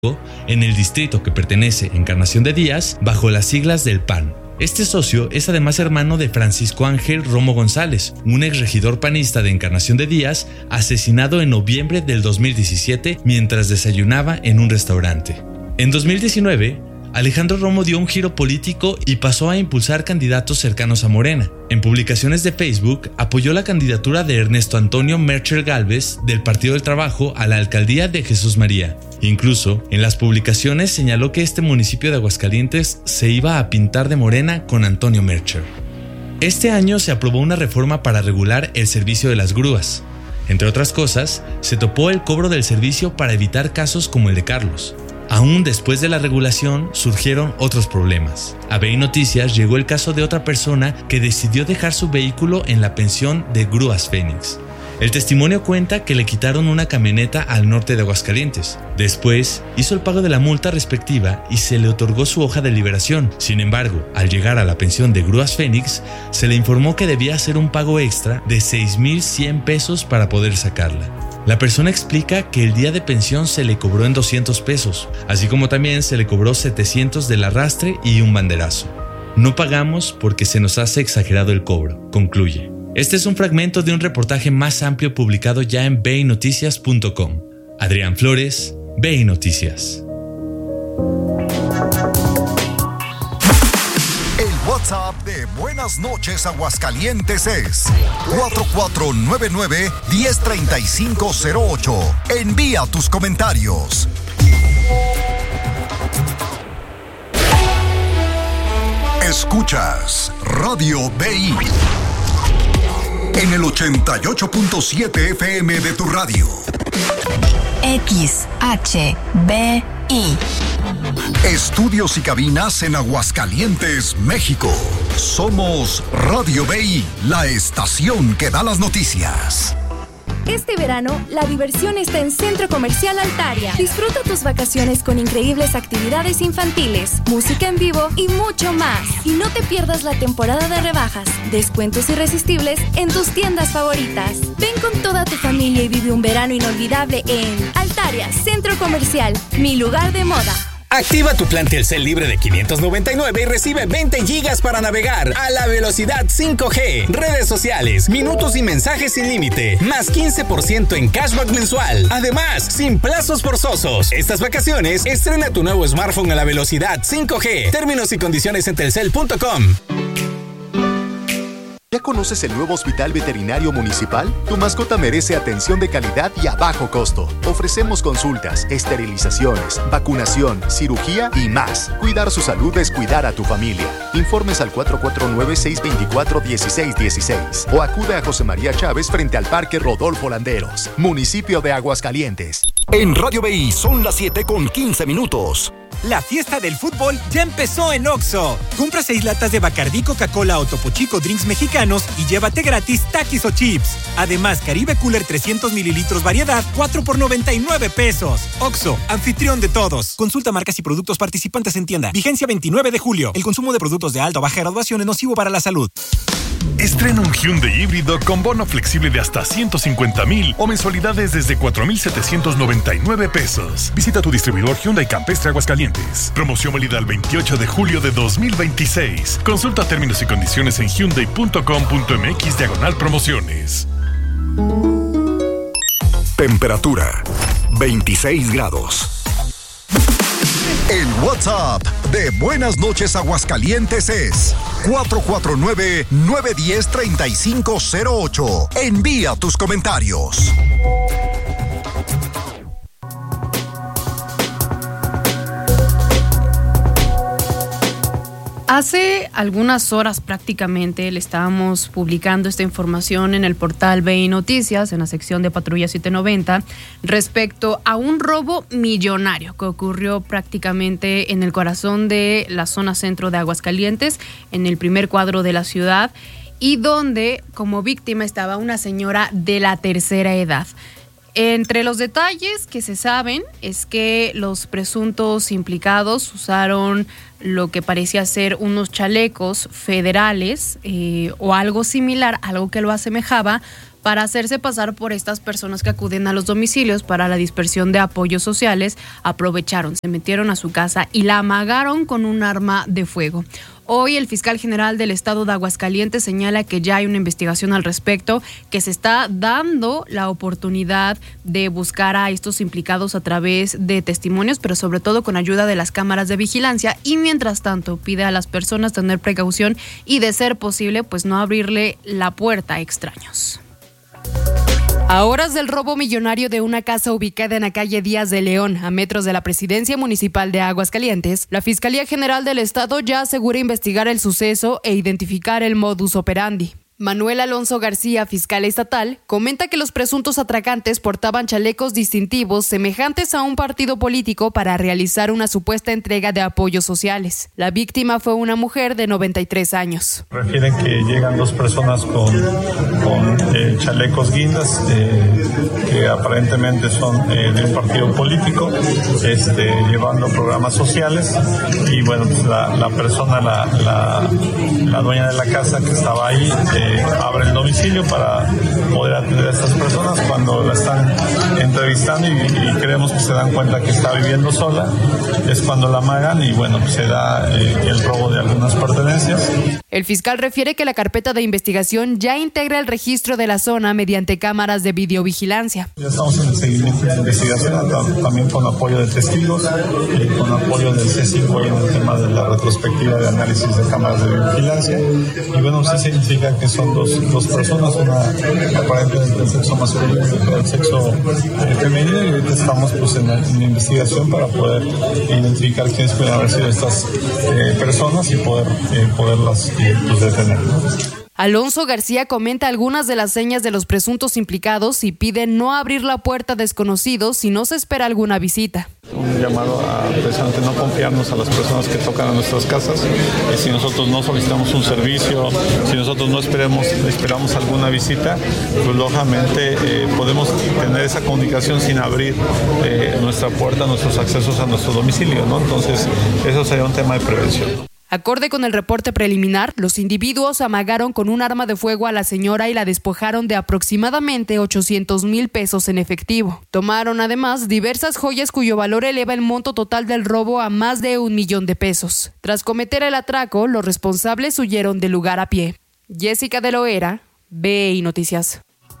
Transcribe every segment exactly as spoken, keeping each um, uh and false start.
en el distrito que pertenece a Encarnación de Díaz bajo las siglas del P A N. Este socio es además hermano de Francisco Ángel Romo González, un exregidor panista de Encarnación de Díaz, asesinado en noviembre del dos mil diecisiete mientras desayunaba en un restaurante. En dos mil diecinueve, Alejandro Romo dio un giro político y pasó a impulsar candidatos cercanos a Morena. En publicaciones de Facebook, apoyó la candidatura de Ernesto Antonio Mercher Gálvez del Partido del Trabajo a la alcaldía de Jesús María. Incluso, en las publicaciones señaló que este municipio de Aguascalientes se iba a pintar de morena con Antonio Mercher. Este año se aprobó una reforma para regular el servicio de las grúas. Entre otras cosas, se topó el cobro del servicio para evitar casos como el de Carlos. Aún después de la regulación, surgieron otros problemas. A B I Noticias llegó el caso de otra persona que decidió dejar su vehículo en la pensión de Grúas Fénix. El testimonio cuenta que le quitaron una camioneta al norte de Aguascalientes. Después, hizo el pago de la multa respectiva y se le otorgó su hoja de liberación. Sin embargo, al llegar a la pensión de Grúas Fénix, se le informó que debía hacer un pago extra de seis mil cien pesos para poder sacarla. La persona explica que el día de pensión se le cobró en doscientos pesos, así como también se le cobró setecientos del arrastre y un banderazo. No pagamos porque se nos hace exagerado el cobro, concluye. Este es un fragmento de un reportaje más amplio publicado ya en b i noticias punto com. Adrián Flores, B I Noticias. El WhatsApp de Buenas Noches Aguascalientes es cuatro cuatro nueve nueve, uno cero tres cinco cero ocho. Envía tus comentarios. Escuchas Radio B I en el ochenta y ocho punto siete F M de tu radio. X H B I. Estudios y cabinas en Aguascalientes, México. Somos Radio B I, la estación que da las noticias. Este verano, la diversión está en Centro Comercial Altaria. Disfruta tus vacaciones con increíbles actividades infantiles, música en vivo y mucho más. Y no te pierdas la temporada de rebajas, descuentos irresistibles en tus tiendas favoritas. Ven con toda tu familia y vive un verano inolvidable en Altaria, Centro Comercial, mi lugar de moda. Activa tu plan Telcel libre de quinientos noventa y nueve y recibe veinte gigas para navegar a la velocidad cinco G, redes sociales, minutos y mensajes sin límite, más quince por ciento en cashback mensual. Además, sin plazos forzosos. Estas vacaciones, estrena tu nuevo smartphone a la velocidad cinco G. Términos y condiciones en telcel punto com. ¿Ya conoces el nuevo Hospital Veterinario Municipal? Tu mascota merece atención de calidad y a bajo costo. Ofrecemos consultas, esterilizaciones, vacunación, cirugía y más. Cuidar su salud es cuidar a tu familia. Informes al cuatro cuatro nueve, seis dos cuatro, uno seis uno seis o acude a José María Chávez frente al Parque Rodolfo Landeros, municipio de Aguascalientes. En Radio B I son las siete con quince minutos. La fiesta del fútbol ya empezó en Oxxo. Compra seis latas de Bacardí, Coca-Cola o Topo Chico drinks mexicanos y llévate gratis Takis o chips. Además, Caribe Cooler trescientos mililitros variedad, cuatro por noventa y nueve pesos. Oxxo, anfitrión de todos. Consulta marcas y productos participantes en tienda. Vigencia veintinueve de julio. El consumo de productos de alta o baja graduación es nocivo para la salud. Estrena un Hyundai híbrido con bono flexible de hasta ciento cincuenta mil o mensualidades desde cuatro mil setecientos noventa y nueve pesos. Visita tu distribuidor Hyundai Campestre Aguascalientes. Promoción válida el veintiocho de julio de dos mil veintiséis. Consulta términos y condiciones en hyundai punto com punto m x diagonal promociones. Temperatura veintiséis grados. El WhatsApp de Buenas Noches Aguascalientes es cuatro cuatro nueve, nueve uno cero, tres cinco cero ocho. Envía tus comentarios. Hace algunas horas prácticamente le estábamos publicando esta información en el portal B I Noticias, en la sección de Patrulla setecientos noventa, respecto a un robo millonario que ocurrió prácticamente en el corazón de la zona centro de Aguascalientes, en el primer cuadro de la ciudad, y donde como víctima estaba una señora de la tercera edad. Entre los detalles que se saben es que los presuntos implicados usaron lo que parecía ser unos chalecos federales eh, o algo similar, algo que lo asemejaba, para hacerse pasar por estas personas que acuden a los domicilios para la dispersión de apoyos sociales. Aprovecharon, se metieron a su casa y la amagaron con un arma de fuego. Hoy el fiscal general del estado de Aguascalientes señala que ya hay una investigación al respecto, que se está dando la oportunidad de buscar a estos implicados a través de testimonios, pero sobre todo con ayuda de las cámaras de vigilancia, y mientras tanto pide a las personas tener precaución y, de ser posible, pues no abrirle la puerta a extraños. A horas del robo millonario de una casa ubicada en la calle Díaz de León, a metros de la Presidencia Municipal de Aguascalientes, la Fiscalía General del Estado ya asegura investigar el suceso e identificar el modus operandi. Manuel Alonso García, fiscal estatal, comenta que los presuntos atracantes portaban chalecos distintivos semejantes a un partido político para realizar una supuesta entrega de apoyos sociales. La víctima fue una mujer de noventa y tres años. Refieren que llegan dos personas con, con eh, chalecos guindas, eh, que aparentemente son eh, de un partido político, este, llevando programas sociales, y bueno, pues la, la persona, la, la, la dueña de la casa que estaba ahí, eh, abre el domicilio para poder atender a estas personas. Cuando la están entrevistando y, y creemos que se dan cuenta que está viviendo sola, es cuando la amagan y bueno, pues se da eh, el robo de algunas pertenencias. El fiscal refiere que la carpeta de investigación ya integra el registro de la zona mediante cámaras de videovigilancia. Ya estamos en el seguimiento de investigación, también con apoyo de testigos, eh, con apoyo del C cinco en el tema de la retrospectiva de análisis de cámaras de videovigilancia. Y bueno, sí significa que son dos, dos personas, una aparentemente del sexo masculino y otra del sexo eh, femenino, y ahorita estamos pues en la, en la investigación para poder identificar quiénes pueden haber sido estas eh, personas y poder eh, poderlas eh, pues, detener, ¿no? Alonso García comenta algunas de las señas de los presuntos implicados y pide no abrir la puerta a desconocidos si no se espera alguna visita. Un llamado a precisamente no confiarnos a las personas que tocan a nuestras casas, y si nosotros no solicitamos un servicio, si nosotros no esperemos, esperamos alguna visita, pues lógicamente eh, podemos tener esa comunicación sin abrir eh, nuestra puerta, nuestros accesos a nuestro domicilio, ¿no? Entonces, eso sería un tema de prevención. Acorde con el reporte preliminar, los individuos amagaron con un arma de fuego a la señora y la despojaron de aproximadamente ochocientos mil pesos en efectivo. Tomaron además diversas joyas cuyo valor eleva el monto total del robo a más de un millón de pesos. Tras cometer el atraco, los responsables huyeron del lugar a pie. Jessica de Loera, B I Noticias.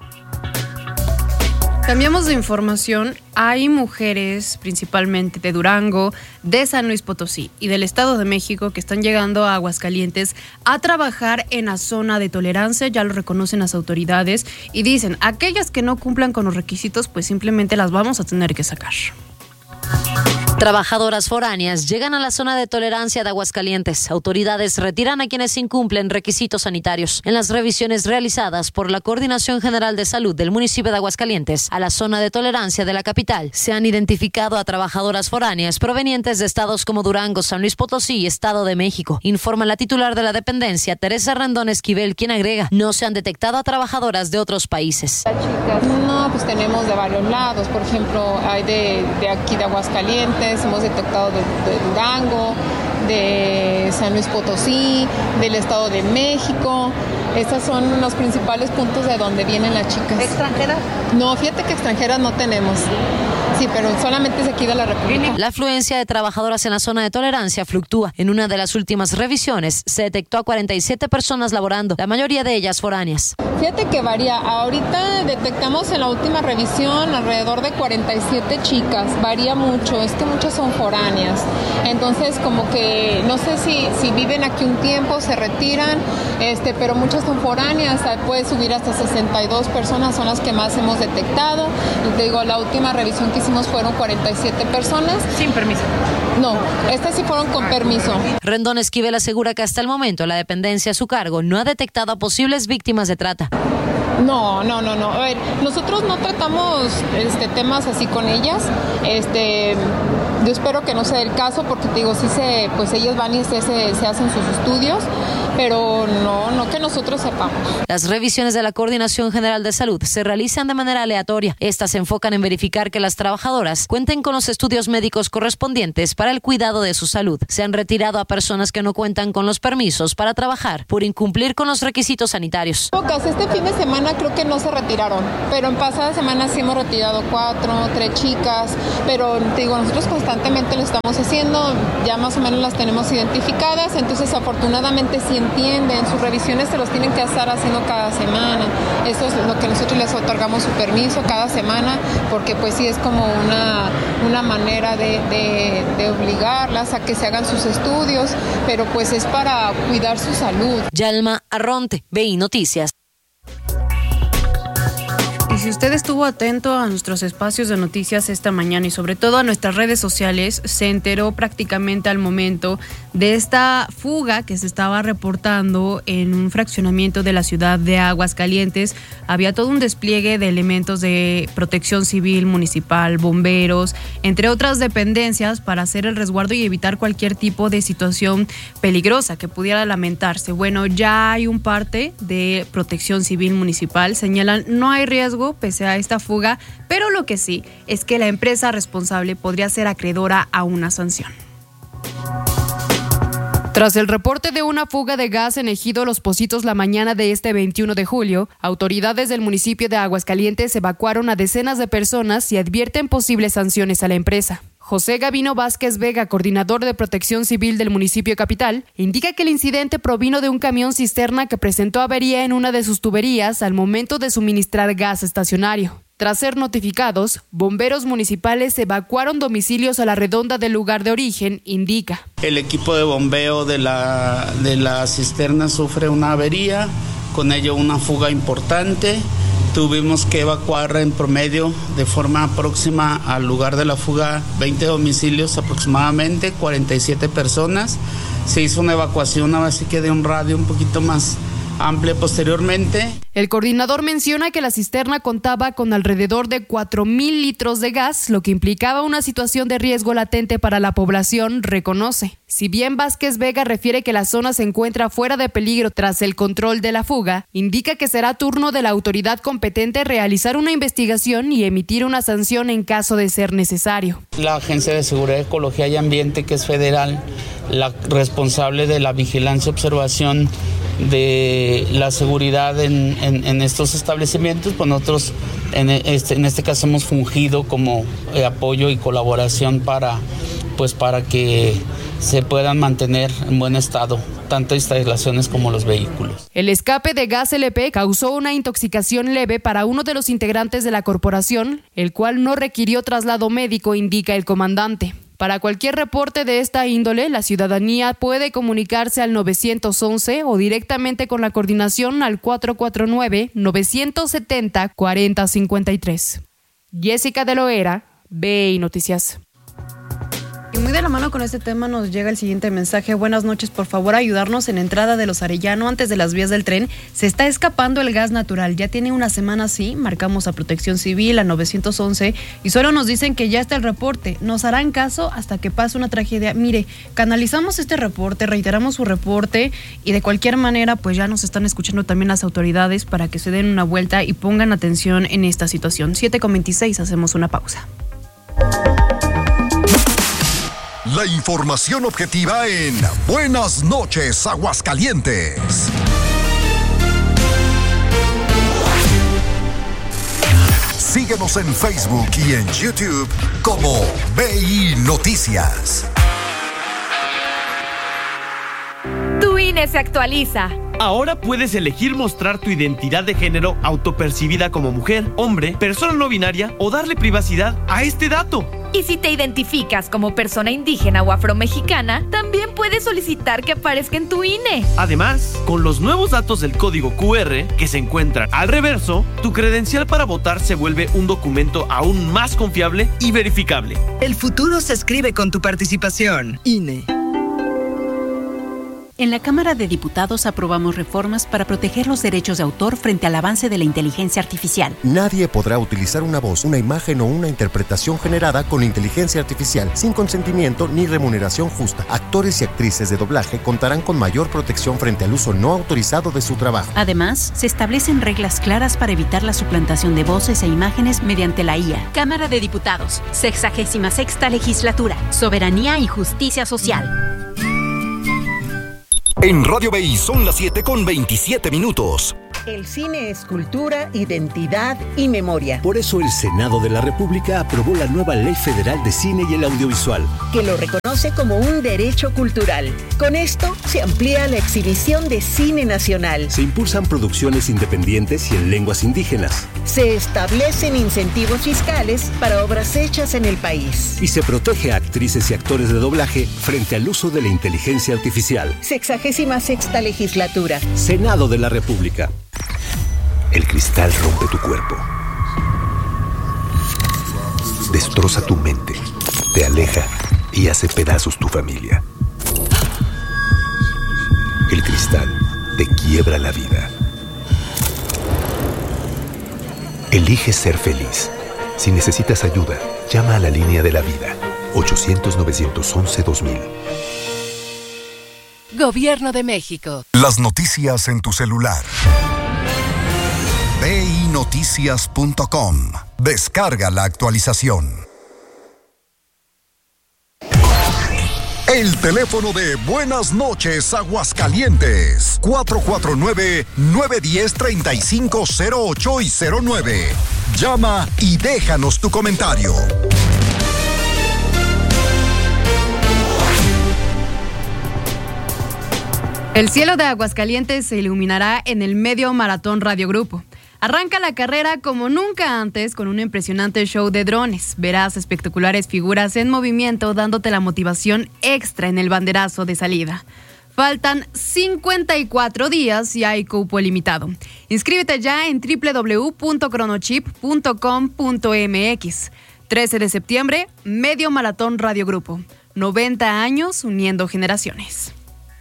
Cambiamos de información. Hay mujeres, principalmente de Durango, de San Luis Potosí y del Estado de México, que están llegando a Aguascalientes a trabajar en la zona de tolerancia. Ya lo reconocen las autoridades y dicen, aquellas que no cumplan con los requisitos, pues simplemente las vamos a tener que sacar. Trabajadoras foráneas llegan a la zona de tolerancia de Aguascalientes. Autoridades retiran a quienes incumplen requisitos sanitarios. En las revisiones realizadas por la Coordinación General de Salud del municipio de Aguascalientes a la zona de tolerancia de la capital, se han identificado a trabajadoras foráneas provenientes de estados como Durango, San Luis Potosí y Estado de México. Informa la titular de la dependencia, Teresa Rendón Esquivel, quien agrega, no se han detectado a trabajadoras de otros países. No, pues tenemos de varios lados. Por ejemplo, hay de, de aquí de Aguascalientes, hemos detectado de, de Durango, de San Luis Potosí, del Estado de México. Estos son los principales puntos de donde vienen las chicas. ¿Extranjeras? No, fíjate que extranjeras no tenemos. Sí, pero solamente es aquí de la República. La afluencia de trabajadoras en la zona de tolerancia fluctúa. En una de las últimas revisiones se detectó a cuarenta y siete personas laborando, la mayoría de ellas foráneas. Fíjate que varía. Ahorita detectamos en la última revisión alrededor de cuarenta y siete chicas. Varía mucho, es que muchas son foráneas. Entonces, como que no sé si, si viven aquí un tiempo, se retiran, este, pero muchas son foráneas. Puede subir hasta sesenta y dos personas, son las que más hemos detectado. Y te digo, la última revisión que hicimos fueron cuarenta y siete personas. Sin permiso. No, estas sí fueron con permiso. Rendón Esquivel asegura que hasta el momento la dependencia a su cargo no ha detectado a posibles víctimas de trata. No, no, no, no. A ver, nosotros no tratamos este, temas así con ellas. Este, yo espero que no sea el caso porque te digo, sí se, pues ellos van y se, se, se hacen sus estudios, pero no, no que nosotros sepamos. Las revisiones de la Coordinación General de Salud se realizan de manera aleatoria. Estas se enfocan en verificar que las trabajadoras cuenten con los estudios médicos correspondientes para el cuidado de su salud. Se han retirado a personas que no cuentan con los permisos para trabajar por incumplir con los requisitos sanitarios. Pocas, este fin de semana creo que no se retiraron, pero en pasadas semanas sí hemos retirado cuatro, tres chicas, pero te digo, nosotros constantemente lo estamos haciendo, ya más o menos las tenemos identificadas, entonces afortunadamente sí entienden, sus revisiones se los tienen que estar haciendo cada semana. Eso es lo que nosotros les otorgamos su permiso cada semana, porque pues sí es como una, una manera de, de, de obligarlas a que se hagan sus estudios, pero pues es para cuidar su salud. Yalma Arronte, B I Noticias. Y si usted estuvo atento a nuestros espacios de noticias esta mañana y sobre todo a nuestras redes sociales, se enteró prácticamente al momento de esta fuga que se estaba reportando en un fraccionamiento de la ciudad de Aguascalientes. Había todo un despliegue de elementos de protección civil, municipal, bomberos, entre otras dependencias para hacer el resguardo y evitar cualquier tipo de situación peligrosa que pudiera lamentarse. Bueno, ya hay un parte de protección civil municipal, señalan no hay riesgo pese a esta fuga, pero lo que sí es que la empresa responsable podría ser acreedora a una sanción. Tras el reporte de una fuga de gas en Ejido Los Pocitos la mañana de este veintiuno de julio, autoridades del municipio de Aguascalientes evacuaron a decenas de personas y advierten posibles sanciones a la empresa. José Gavino Vázquez Vega, coordinador de Protección Civil del municipio capital, indica que el incidente provino de un camión cisterna que presentó avería en una de sus tuberías al momento de suministrar gas estacionario. Tras ser notificados, bomberos municipales evacuaron domicilios a la redonda del lugar de origen, indica. El equipo de bombeo de la, de la cisterna sufre una avería, con ello una fuga importante. Tuvimos que evacuar en promedio de forma próxima al lugar de la fuga veinte domicilios aproximadamente, cuarenta y siete personas. Se hizo una evacuación así que de un radio un poquito más amplia posteriormente. El coordinador menciona que la cisterna contaba con alrededor de cuatro mil litros de gas, lo que implicaba una situación de riesgo latente para la población, reconoce. Si bien Vázquez Vega refiere que la zona se encuentra fuera de peligro tras el control de la fuga, indica que será turno de la autoridad competente realizar una investigación y emitir una sanción en caso de ser necesario. La Agencia de Seguridad, Ecología y Ambiente, que es federal, la responsable de la vigilancia y observación de la seguridad en, en, en estos establecimientos, pues nosotros en este, en este caso hemos fungido como eh, apoyo y colaboración para, pues para que se puedan mantener en buen estado tanto instalaciones como los vehículos. El escape de gas L P causó una intoxicación leve para uno de los integrantes de la corporación, el cual no requirió traslado médico, indica el comandante. Para cualquier reporte de esta índole, la ciudadanía puede comunicarse al nueve once o directamente con la coordinación al cuatro cuatro nueve, nueve siete cero, cuatro cero cinco tres. Jessica de Loera, B I Noticias. Y muy de la mano con este tema nos llega el siguiente mensaje. Buenas noches, por favor ayudarnos en entrada de Los Arellano antes de las vías del tren. Se está escapando el gas natural, ya tiene una semana así, marcamos a Protección Civil, a nueve once y solo nos dicen que ya está el reporte. Nos harán caso hasta que pase una tragedia. Mire, canalizamos este reporte, reiteramos su reporte y de cualquier manera pues ya nos están escuchando también las autoridades para que se den una vuelta y pongan atención en esta situación. siete con veintiséis, hacemos una pausa. La información objetiva en Buenas noches, Aguascalientes. Síguenos en Facebook y en YouTube como B I Noticias. Tu I N E se actualiza. Ahora puedes elegir mostrar tu identidad de género autopercibida como mujer, hombre, persona no binaria o darle privacidad a este dato. Y si te identificas como persona indígena o afromexicana, también puedes solicitar que aparezca en tu I N E. Además, con los nuevos datos del código cu erre que se encuentran al reverso, tu credencial para votar se vuelve un documento aún más confiable y verificable. El futuro se escribe con tu participación. I N E. En la Cámara de Diputados aprobamos reformas para proteger los derechos de autor frente al avance de la inteligencia artificial. Nadie podrá utilizar una voz, una imagen o una interpretación generada con inteligencia artificial sin consentimiento ni remuneración justa. Actores y actrices de doblaje contarán con mayor protección frente al uso no autorizado de su trabajo. Además, se establecen reglas claras para evitar la suplantación de voces e imágenes mediante la I A. Cámara de Diputados, sexagésima sexta legislatura, soberanía y justicia social. En Radio B I son las siete con veintisiete minutos. El cine es cultura, identidad y memoria. Por eso el Senado de la República aprobó la nueva Ley Federal de Cine y el Audiovisual, que lo reconoce como un derecho cultural. Con esto se amplía la exhibición de cine nacional. Se impulsan producciones independientes y en lenguas indígenas. Se establecen incentivos fiscales para obras hechas en el país. Y se protege a actrices y actores de doblaje frente al uso de la inteligencia artificial. Sexagésima sexta legislatura. Senado de la República. El cristal rompe tu cuerpo, destroza tu mente, te aleja y hace pedazos tu familia. El cristal te quiebra la vida. Elige ser feliz. Si necesitas ayuda, llama a la línea de la vida, ochocientos, novecientos once, dos mil. Gobierno de México. Las noticias en tu celular. B I noticias punto com. Descarga la actualización. El teléfono de Buenas Noches Aguascalientes. cuatro cuatro nueve, nueve uno cero, tres cinco cero ocho y cero nueve. Llama y déjanos tu comentario. El cielo de Aguascalientes se iluminará en el Medio Maratón Radio Grupo. Arranca la carrera como nunca antes con un impresionante show de drones. Verás espectaculares figuras en movimiento dándote la motivación extra en el banderazo de salida. Faltan cincuenta y cuatro días y hay cupo limitado. Inscríbete ya en doble u doble u doble u punto cronochip punto com punto m x. trece de septiembre, Medio Maratón Radio Grupo. noventa años uniendo generaciones.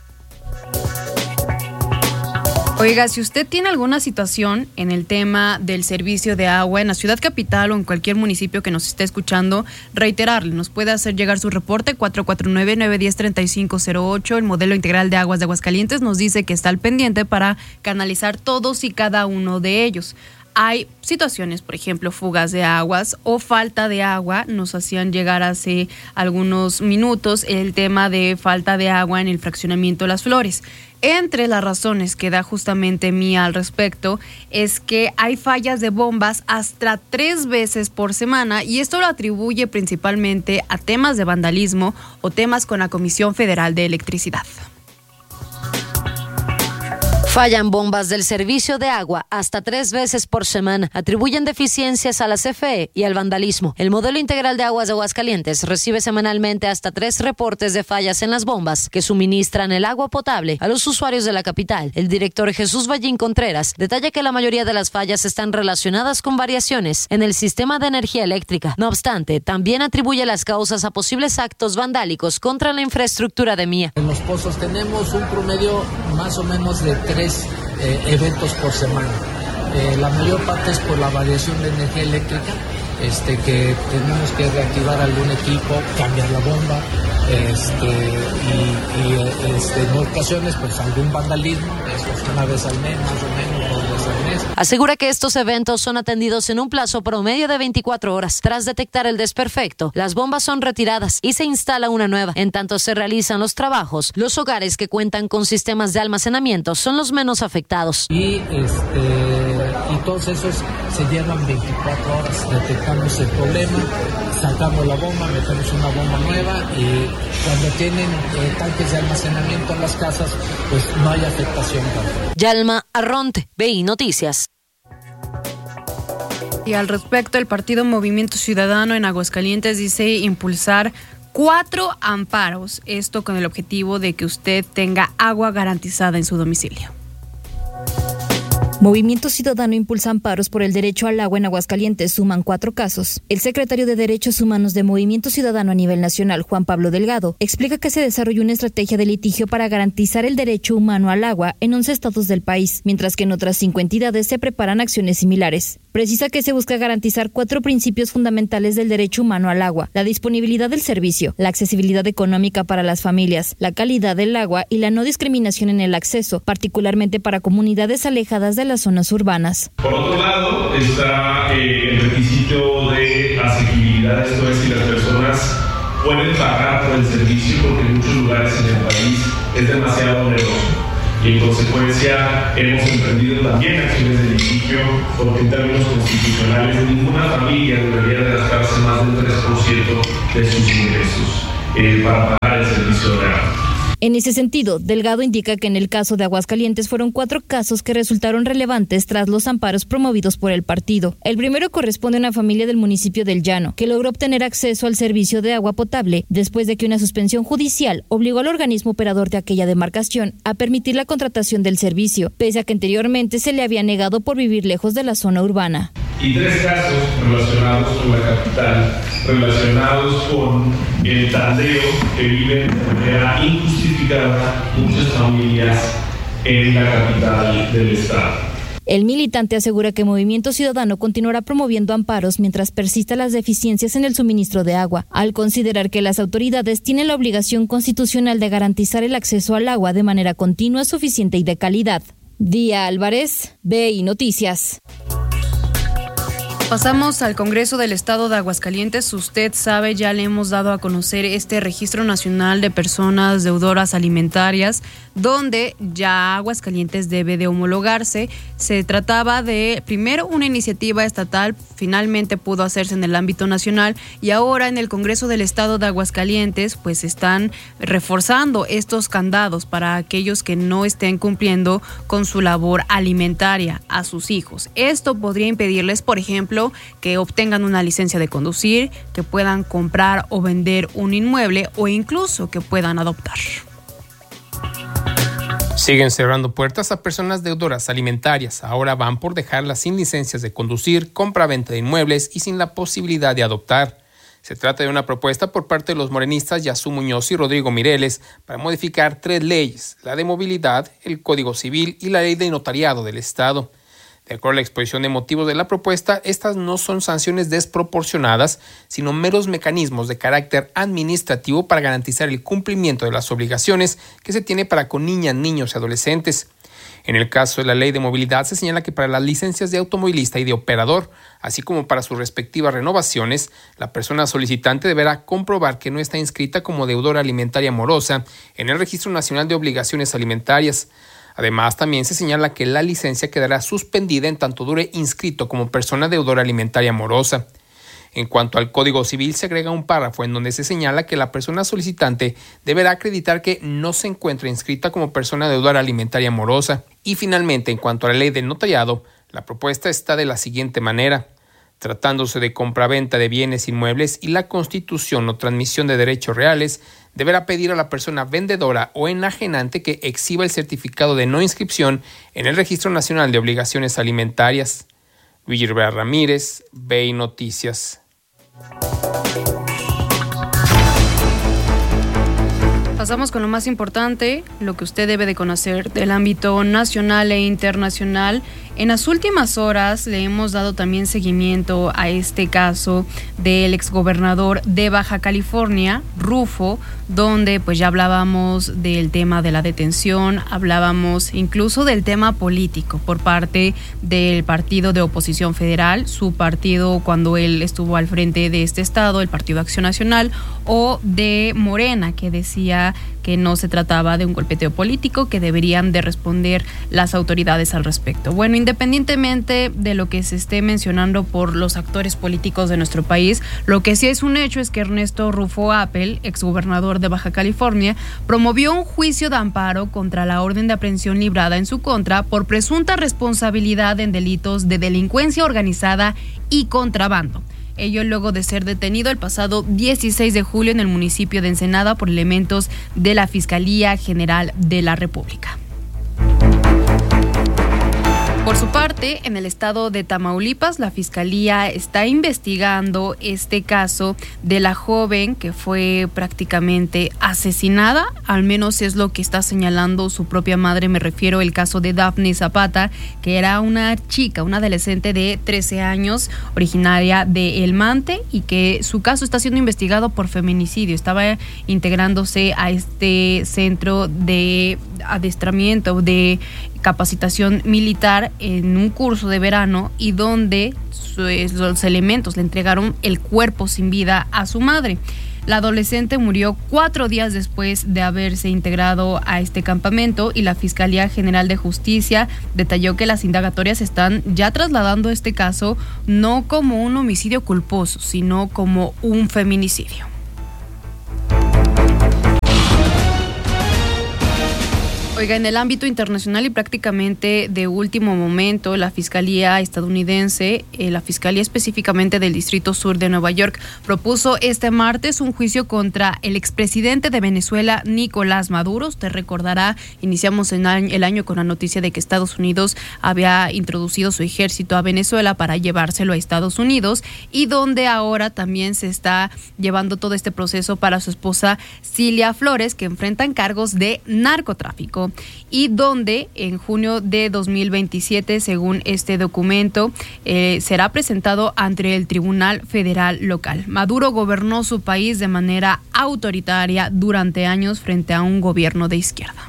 Oiga, si usted tiene alguna situación en el tema del servicio de agua en la ciudad capital o en cualquier municipio que nos esté escuchando, reiterarle, nos puede hacer llegar su reporte cuatro cuatro nueve, nueve uno cero, tres cinco cero ocho. El modelo integral de aguas de Aguascalientes nos dice que está al pendiente para canalizar todos y cada uno de ellos. Hay situaciones, por ejemplo, fugas de aguas o falta de agua. Nos hacían llegar hace algunos minutos el tema de falta de agua en el fraccionamiento Las Flores. Entre las razones que da justamente Mía al respecto es que hay fallas de bombas hasta tres veces por semana y esto lo atribuye principalmente a temas de vandalismo o temas con la Comisión Federal de Electricidad. Fallan bombas del servicio de agua hasta tres veces por semana. Atribuyen deficiencias a la C F E y al vandalismo. El modelo integral de aguas de Aguascalientes recibe semanalmente hasta tres reportes de fallas en las bombas que suministran el agua potable a los usuarios de la capital. El director Jesús Vallín Contreras detalla que la mayoría de las fallas están relacionadas con variaciones en el sistema de energía eléctrica. No obstante, también atribuye las causas a posibles actos vandálicos contra la infraestructura de Mía. En los pozos tenemos un promedio más o menos de tres Eh, eventos por semana. Eh, la mayor parte es por la variación de energía eléctrica, este, que tenemos que reactivar algún equipo, cambiar la bomba, este, y, y este, en ocasiones pues algún vandalismo, eso es una vez al mes, más o menos, dos veces al mes. Asegura que estos eventos son atendidos en un plazo promedio de veinticuatro horas. Tras detectar el desperfecto, las bombas son retiradas y se instala una nueva. En tanto se realizan los trabajos, los hogares que cuentan con sistemas de almacenamiento son los menos afectados. Y, este, y todos esos se llevan veinticuatro horas. Detectamos el problema, sacamos la bomba, metemos una bomba nueva y cuando tienen eh, tanques de almacenamiento en las casas, pues no hay afectación. Yalma Arronte, B I Noticias. Y al respecto, el partido Movimiento Ciudadano en Aguascalientes dice impulsar cuatro amparos, esto con el objetivo de que usted tenga agua garantizada en su domicilio. Movimiento Ciudadano impulsa amparos por el derecho al agua en Aguascalientes. Suman cuatro casos. El secretario de Derechos Humanos de Movimiento Ciudadano a nivel nacional, Juan Pablo Delgado, explica que se desarrolló una estrategia de litigio para garantizar el derecho humano al agua en once estados del país, mientras que en otras cinco entidades se preparan acciones similares. Precisa que se busca garantizar cuatro principios fundamentales del derecho humano al agua: la disponibilidad del servicio, la accesibilidad económica para las familias, la calidad del agua y la no discriminación en el acceso, particularmente para comunidades alejadas de las zonas urbanas. Por otro lado, está eh, el requisito de asequibilidad, esto es, si las personas pueden pagar por el servicio, porque en muchos lugares en el país es demasiado oneroso. Y en consecuencia hemos emprendido también acciones de litigio, porque en términos constitucionales ninguna familia debería de gastarse más del tres por ciento de sus ingresos eh, para pagar el servicio de agua. En ese sentido, Delgado indica que en el caso de Aguascalientes fueron cuatro casos que resultaron relevantes tras los amparos promovidos por el partido. El primero corresponde a una familia del municipio del Llano, que logró obtener acceso al servicio de agua potable después de que una suspensión judicial obligó al organismo operador de aquella demarcación a permitir la contratación del servicio, pese a que anteriormente se le había negado por vivir lejos de la zona urbana. Y tres casos relacionados con la capital, relacionados con el tandeo que viven de manera injustificada muchas familias en la capital del estado. El militante asegura que Movimiento Ciudadano continuará promoviendo amparos mientras persistan las deficiencias en el suministro de agua, al considerar que las autoridades tienen la obligación constitucional de garantizar el acceso al agua de manera continua, suficiente y de calidad. Día Álvarez, B I Noticias. Pasamos al Congreso del Estado de Aguascalientes. Usted sabe, ya le hemos dado a conocer este Registro Nacional de Personas Deudoras Alimentarias, donde ya Aguascalientes debe de homologarse. Se trataba de, primero, una iniciativa estatal, finalmente pudo hacerse en el ámbito nacional, y ahora en el Congreso del Estado de Aguascalientes pues están reforzando estos candados para aquellos que no estén cumpliendo con su labor alimentaria a sus hijos. Esto podría impedirles, por ejemplo, que obtengan una licencia de conducir, que puedan comprar o vender un inmueble o incluso que puedan adoptar. Siguen cerrando puertas a personas deudoras alimentarias. Ahora van por dejarlas sin licencias de conducir, compra-venta de inmuebles y sin la posibilidad de adoptar. Se trata de una propuesta por parte de los morenistas Yazú Muñoz y Rodrigo Mireles para modificar tres leyes: la de movilidad, el Código Civil y la ley de notariado del Estado. De acuerdo a la exposición de motivos de la propuesta, estas no son sanciones desproporcionadas, sino meros mecanismos de carácter administrativo para garantizar el cumplimiento de las obligaciones que se tiene para con niñas, niños y adolescentes. En el caso de la ley de movilidad, se señala que para las licencias de automovilista y de operador, así como para sus respectivas renovaciones, la persona solicitante deberá comprobar que no está inscrita como deudora alimentaria morosa en el Registro Nacional de Obligaciones Alimentarias. Además, también se señala que la licencia quedará suspendida en tanto dure inscrito como persona deudora alimentaria morosa. En cuanto al Código Civil, se agrega un párrafo en donde se señala que la persona solicitante deberá acreditar que no se encuentra inscrita como persona deudora alimentaria morosa. Y finalmente, en cuanto a la ley del notariado, la propuesta está de la siguiente manera: tratándose de compraventa de bienes inmuebles y la constitución o transmisión de derechos reales, deberá pedir a la persona vendedora o enajenante que exhiba el certificado de no inscripción en el Registro Nacional de Obligaciones Alimentarias. Villarreal Ramírez, B I Noticias. Pasamos con lo más importante, lo que usted debe de conocer del ámbito nacional e internacional. En las últimas horas le hemos dado también seguimiento a este caso del exgobernador de Baja California, Rufo, donde pues ya hablábamos del tema de la detención, hablábamos incluso del tema político por parte del partido de oposición federal, su partido cuando él estuvo al frente de este estado, el Partido Acción Nacional, o de Morena, que decía que no se trataba de un golpeteo político, que deberían de responder las autoridades al respecto. Bueno, independientemente de lo que se esté mencionando por los actores políticos de nuestro país, lo que sí es un hecho es que Ernesto Rufo Appel, exgobernador de Baja California, promovió un juicio de amparo contra la orden de aprehensión librada en su contra por presunta responsabilidad en delitos de delincuencia organizada y contrabando. Ello luego de ser detenido el pasado dieciséis de julio en el municipio de Ensenada por elementos de la Fiscalía General de la República. Por su parte, en el estado de Tamaulipas, la Fiscalía está investigando este caso de la joven que fue prácticamente asesinada, al menos es lo que está señalando su propia madre. Me refiero al caso de Dafne Zapata, que era una chica, una adolescente de trece años, originaria de El Mante, y que su caso está siendo investigado por feminicidio. Estaba integrándose a este centro de adestramiento, de capacitación militar en un curso de verano, y donde los elementos le entregaron el cuerpo sin vida a su madre. La adolescente murió cuatro días después de haberse integrado a este campamento, y la Fiscalía General de Justicia detalló que las indagatorias están ya trasladando este caso no como un homicidio culposo, sino como un feminicidio. Oiga, en el ámbito internacional y prácticamente de último momento, la Fiscalía estadounidense, eh, la Fiscalía específicamente del Distrito Sur de Nueva York, propuso este martes un juicio contra el expresidente de Venezuela, Nicolás Maduro. Usted recordará, iniciamos en el año con la noticia de que Estados Unidos había introducido su ejército a Venezuela para llevárselo a Estados Unidos, y donde ahora también se está llevando todo este proceso para su esposa Cilia Flores, que enfrentan cargos de narcotráfico, y donde en junio de dos mil veintisiete, según este documento, eh, será presentado ante el Tribunal Federal Local. Maduro gobernó su país de manera autoritaria durante años frente a un gobierno de izquierda.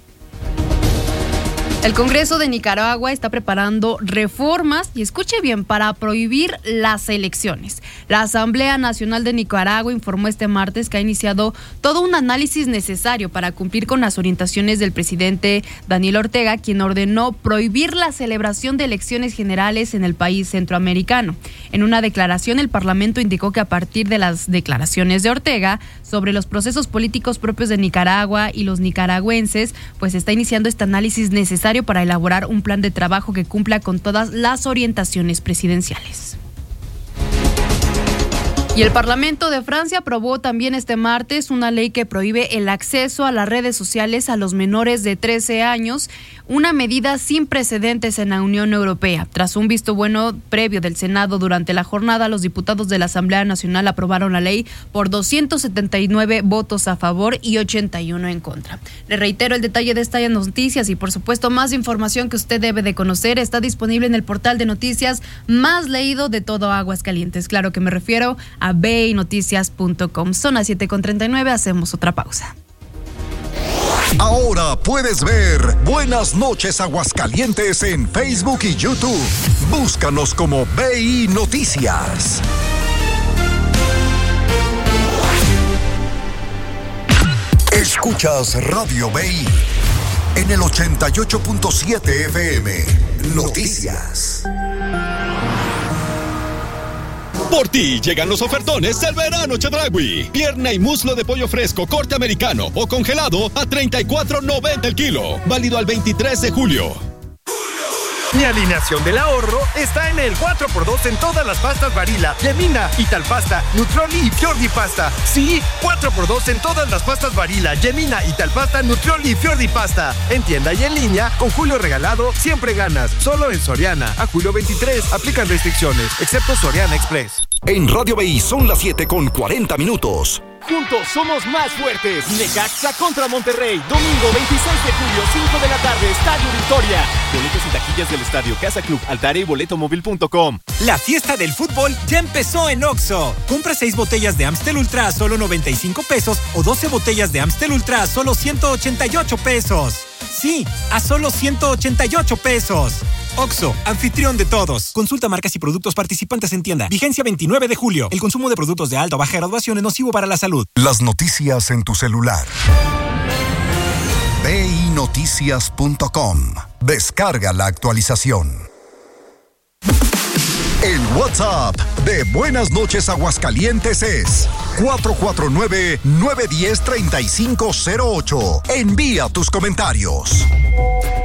El Congreso de Nicaragua está preparando reformas, y escuche bien, para prohibir las elecciones. La Asamblea Nacional de Nicaragua informó este martes que ha iniciado todo un análisis necesario para cumplir con las orientaciones del presidente Daniel Ortega, quien ordenó prohibir la celebración de elecciones generales en el país centroamericano. En una declaración, el Parlamento indicó que a partir de las declaraciones de Ortega sobre los procesos políticos propios de Nicaragua y los nicaragüenses, pues está iniciando este análisis necesario para elaborar un plan de trabajo que cumpla con todas las orientaciones presidenciales. Y el Parlamento de Francia aprobó también este martes una ley que prohíbe el acceso a las redes sociales a los menores de trece años, una medida sin precedentes en la Unión Europea. Tras un visto bueno previo del Senado durante la jornada, los diputados de la Asamblea Nacional aprobaron la ley por doscientos setenta y nueve votos a favor y ochenta y uno en contra. Le reitero el detalle de estas noticias, y por supuesto más información que usted debe de conocer está disponible en el portal de noticias más leído de todo Aguascalientes. Claro que me refiero a ve i noticias punto com. Son las siete con treinta y nueve, hacemos otra pausa. Ahora puedes ver Buenas Noches Aguascalientes en Facebook y YouTube. Búscanos como Ve I Noticias. Escuchas Radio Ve I en el ochenta y ocho punto siete F M. Noticias. Por ti llegan los ofertones del verano Chedraui. Pierna y muslo de pollo fresco, corte americano o congelado a treinta y cuatro noventa el kilo. Válido al veintitrés de julio. Mi alineación del ahorro está en el cuatro por dos en todas las pastas Barilla, Yemina, Italpasta, Nutrioli y Fiordi Pasta. Sí, cuatro por dos en todas las pastas Barilla, Yemina, Italpasta, Nutrioli y Fiordi Pasta. En tienda y en línea, con Julio regalado, siempre ganas. Solo en Soriana. A julio veintitrés, aplican restricciones, excepto Soriana Express. En Radio Ve I son las siete con cuarenta minutos. Juntos somos más fuertes. Necaxa contra Monterrey. Domingo veintiséis de julio, cinco de la tarde, Estadio Victoria. Boletos y taquillas del estadio, Casa Club, Altare y boletomóvil punto com. La fiesta del fútbol ya empezó en Oxxo. Compra seis botellas de Amstel Ultra a solo noventa y cinco pesos o doce botellas de Amstel Ultra a solo ciento ochenta y ocho pesos. Sí, a solo ciento ochenta y ocho pesos. Oxxo, anfitrión de todos. Consulta marcas y productos participantes en tienda. Vigencia veintinueve de julio. El consumo de productos de alta o baja graduación es nocivo para la salud. Las noticias en tu celular. ve i noticias punto com. Descarga la actualización. El WhatsApp de Buenas Noches Aguascalientes es cuatro cuatro nueve, nueve uno cero, tres cinco cero ocho. Envía tus comentarios.